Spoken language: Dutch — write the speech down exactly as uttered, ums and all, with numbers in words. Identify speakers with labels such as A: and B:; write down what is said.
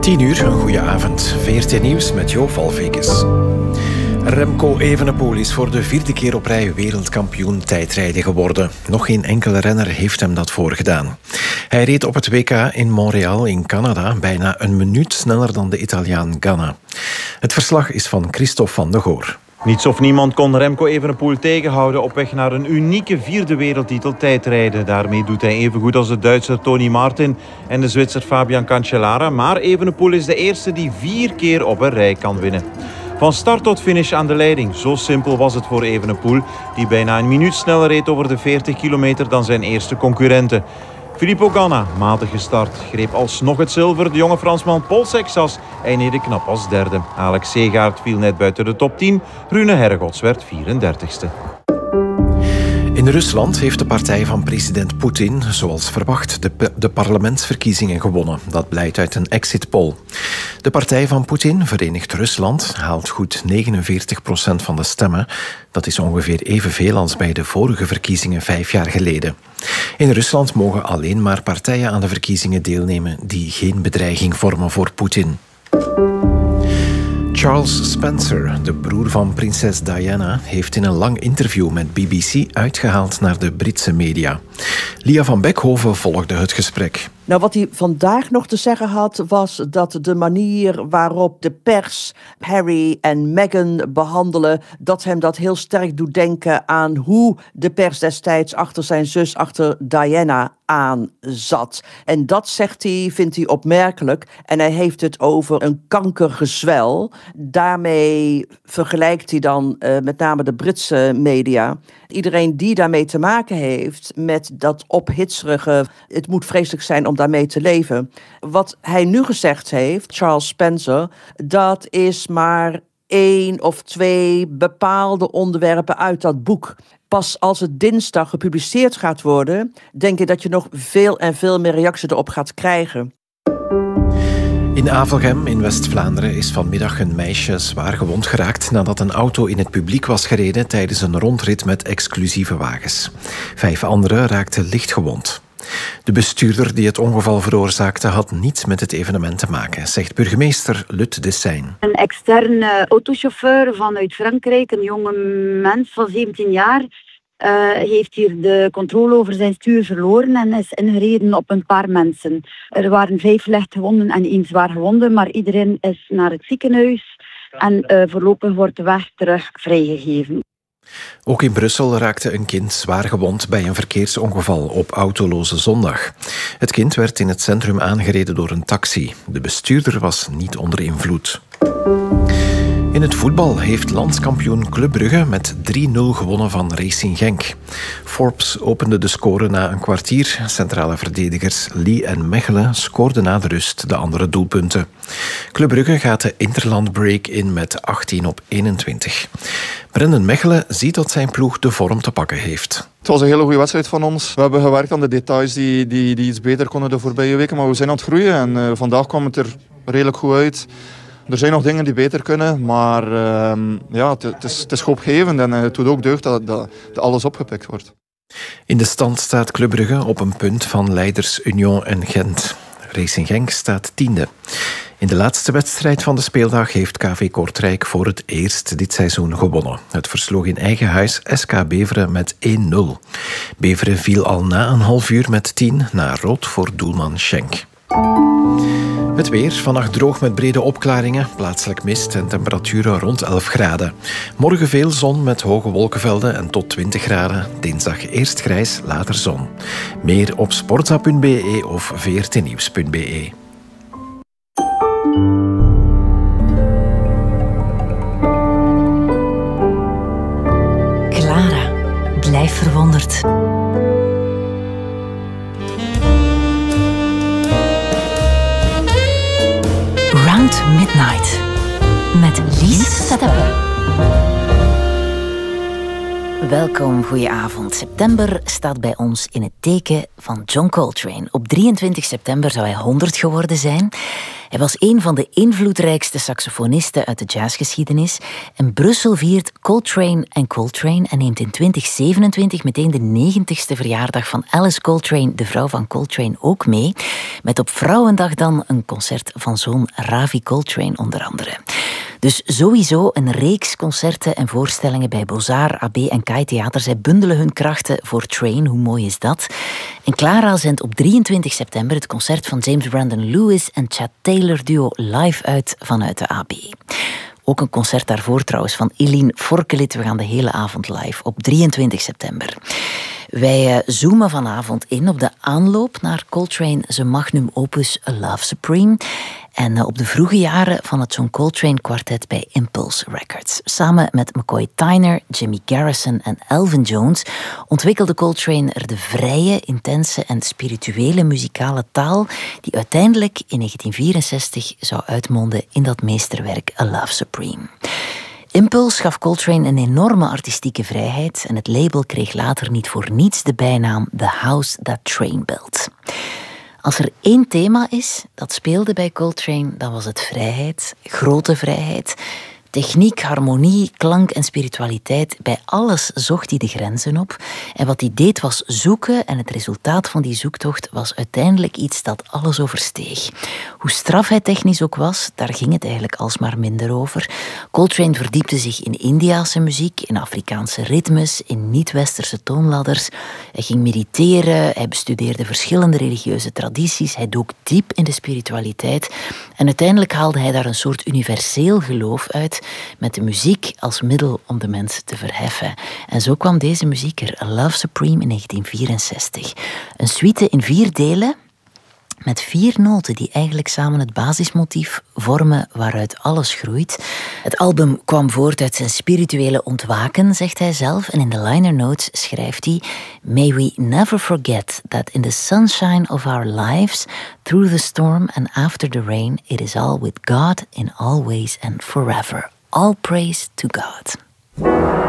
A: tien uur, een goede avond. V R T Nieuws met Jo Valvekes. Remco Evenepoel is voor de vierde keer op rij wereldkampioen tijdrijden geworden. Nog geen enkele renner heeft hem dat voorgedaan. Hij reed op het W K in Montreal in Canada bijna een minuut sneller dan de Italiaan Ganna. Het verslag is van Christophe van de Goor.
B: Niets of niemand kon Remco Evenepoel tegenhouden op weg naar een unieke vierde wereldtitel tijdrijden. Daarmee doet hij even goed als de Duitser Tony Martin en de Zwitser Fabian Cancellara. Maar Evenepoel is de eerste die vier keer op een rij kan winnen. Van start tot finish aan de leiding. Zo simpel was het voor Evenepoel, die bijna een minuut sneller reed over de veertig kilometer dan zijn eerste concurrenten. Filippo Ganna, matig gestart, greep alsnog het zilver. De jonge Fransman Paul Sexas eindigde knap als derde. Alex Segaert viel net buiten de top tien. Rune Hergots werd vierendertigste.
A: In Rusland heeft de partij van president Poetin, zoals verwacht, de, de parlementsverkiezingen gewonnen. Dat blijkt uit een exit poll. De partij van Poetin, Verenigd Rusland, haalt goed negenenveertig procent van de stemmen. Dat is ongeveer evenveel als bij de vorige verkiezingen vijf jaar geleden. In Rusland mogen alleen maar partijen aan de verkiezingen deelnemen die geen bedreiging vormen voor Poetin. Charles Spencer, de broer van prinses Diana, heeft in een lang interview met B B C uitgehaald naar de Britse media. Lia van Beckhoven volgde het gesprek.
C: Nou, wat hij vandaag nog te zeggen had, was dat de manier waarop de pers Harry en Meghan behandelen, dat hem dat heel sterk doet denken aan hoe de pers destijds achter zijn zus, achter Diana, aan zat. En dat, zegt hij, vindt hij opmerkelijk. En hij heeft het over een kankergezwel. Daarmee vergelijkt hij dan uh, met name de Britse media. Iedereen die daarmee te maken heeft met dat ophitserige, het moet vreselijk zijn om daarmee te leven. Wat hij nu gezegd heeft, Charles Spencer, dat is maar één of twee bepaalde onderwerpen uit dat boek. Pas als het dinsdag gepubliceerd gaat worden, denk ik dat je nog veel en veel meer reacties erop gaat krijgen.
A: In Avelgem in West-Vlaanderen is vanmiddag een meisje zwaar gewond geraakt nadat een auto in het publiek was gereden tijdens een rondrit met exclusieve wagens. Vijf anderen raakten licht gewond. De bestuurder die het ongeval veroorzaakte had niets met het evenement te maken, zegt burgemeester Lut Dessijn.
D: Een externe autochauffeur vanuit Frankrijk, een jonge mens van zeventien jaar, uh, heeft hier de controle over zijn stuur verloren en is ingereden op een paar mensen. Er waren vijf lichtgewonden en één zwaar gewonde, maar iedereen is naar het ziekenhuis en uh, voorlopig wordt de weg terug vrijgegeven.
A: Ook in Brussel raakte een kind zwaar gewond bij een verkeersongeval op Autoloze Zondag. Het kind werd in het centrum aangereden door een taxi. De bestuurder was niet onder invloed. In het voetbal heeft landskampioen Club Brugge met drie nul gewonnen van Racing Genk. Forbes opende de score na een kwartier. Centrale verdedigers Lee en Mechelen scoorden na de rust de andere doelpunten. Club Brugge gaat de Interland Break in met achttien op eenentwintig. Brendan Mechelen ziet dat zijn ploeg de vorm te pakken heeft.
E: Het was een hele goede wedstrijd van ons. We hebben gewerkt aan de details die, die, die iets beter konden de voorbije weken, maar we zijn aan het groeien en uh, vandaag kwam het er redelijk goed uit. Er zijn nog dingen die beter kunnen, maar uh, ja, het, het, is, het is hoopgevend en het doet ook deugd dat, dat, dat alles opgepikt wordt.
A: In de stand staat Club Brugge op een punt van leiders Union en Gent. Racing Genk staat tiende. In de laatste wedstrijd van de speeldag heeft K V Kortrijk voor het eerst dit seizoen gewonnen. Het versloeg in eigen huis S K Beveren met één nul. Beveren viel al na een half uur met tien na rood voor doelman Schenk. Het weer, vannacht droog met brede opklaringen, plaatselijk mist en temperaturen rond elf graden. Morgen veel zon met hoge wolkenvelden en tot twintig graden. Dinsdag eerst grijs, later zon. Meer op sportza punt b e of v r t nieuws punt b e.
F: Clara, blijf verwonderd. Round Midnight met Lies Setup. Welkom, goedenavond. September staat bij ons in het teken van John Coltrane. Op drieëntwintig september zou hij honderd geworden zijn. Hij was een van de invloedrijkste saxofonisten uit de jazzgeschiedenis. En Brussel viert Coltrane en Coltrane en neemt in twintig zevenentwintig meteen de negentigste verjaardag van Alice Coltrane, de vrouw van Coltrane, ook mee. Met op Vrouwendag dan een concert van zoon Ravi Coltrane onder andere. Dus sowieso een reeks concerten en voorstellingen bij Beaux-Arts, A B en K I Theater. Zij bundelen hun krachten voor Train, hoe mooi is dat? En Clara zendt op drieëntwintig september het concert van James Brandon Lewis en Chad Taylor duo live uit vanuit de A B. Ook een concert daarvoor trouwens van Eline Forkelit. We gaan de hele avond live op drieëntwintig september. Wij zoomen vanavond in op de aanloop naar Coltrane zijn magnum opus A Love Supreme. En op de vroege jaren van het John Coltrane kwartet bij Impulse Records. Samen met McCoy Tyner, Jimmy Garrison en Elvin Jones ontwikkelde Coltrane er de vrije, intense en spirituele muzikale taal die uiteindelijk in negentien vierenzestig zou uitmonden in dat meesterwerk A Love Supreme. Impulse gaf Coltrane een enorme artistieke vrijheid en het label kreeg later niet voor niets de bijnaam The House That Train Built. Als er één thema is dat speelde bij Coltrane, dan was het vrijheid, grote vrijheid. Techniek, harmonie, klank en spiritualiteit, bij alles zocht hij de grenzen op. En wat hij deed was zoeken en het resultaat van die zoektocht was uiteindelijk iets dat alles oversteeg. Hoe straf hij technisch ook was, daar ging het eigenlijk alsmaar minder over. Coltrane verdiepte zich in Indiase muziek, in Afrikaanse ritmes, in niet-westerse toonladders. Hij ging mediteren, hij bestudeerde verschillende religieuze tradities, hij dook diep in de spiritualiteit en uiteindelijk haalde hij daar een soort universeel geloof uit met de muziek als middel om de mens te verheffen. En zo kwam deze muziek er, A Love Supreme in negentien vierenzestig. Een suite in vier delen met vier noten die eigenlijk samen het basismotief vormen waaruit alles groeit. Het album kwam voort uit zijn spirituele ontwaken, zegt hij zelf. En in de liner notes schrijft hij: May we never forget that in the sunshine of our lives, through the storm and after the rain, it is all with God in all ways and forever. All praise to God.